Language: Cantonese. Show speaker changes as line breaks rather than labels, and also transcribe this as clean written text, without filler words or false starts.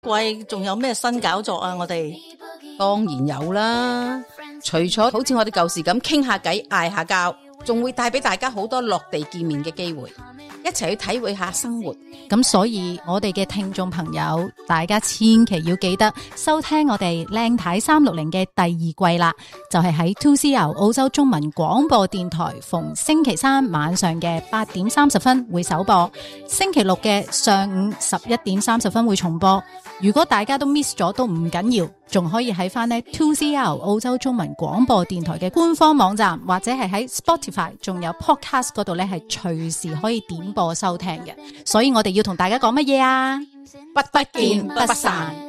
季仲有咩新搞作啊？我哋
當然有啦，除咗好似我哋舊時咁傾下偈、嗌下交，仲會帶俾大家好多落地見面嘅機會，一齊去體會下生活。
咁所以我哋嘅聽眾朋友，大家千祈要記得收聽我哋靚太360嘅第2季啦，就係喺 2CR 澳洲中文廣播電台逢星期3晚上嘅8點30分會首播，星期6嘅上午11點30分會重播。如果大家都 miss 咗都唔緊要，仲可以喺翻呢 2CR 澳洲中文廣播電台嘅官方網站，或者係喺 Spotify 仲有 Podcast 嗰度呢，係隨時可以點播收聽嘅。所以我哋要同大家講乜嘢啊？
不見不散。